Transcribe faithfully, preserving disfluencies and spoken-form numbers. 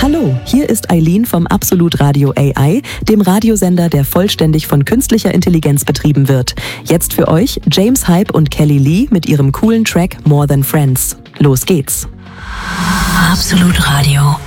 Hallo, hier ist Eileen vom Absolut Radio A I, dem Radiosender, der vollständig von künstlicher Intelligenz betrieben wird. Jetzt für euch James Hype und Kelly Lee mit ihrem coolen Track More Than Friends. Los geht's. Absolut Radio.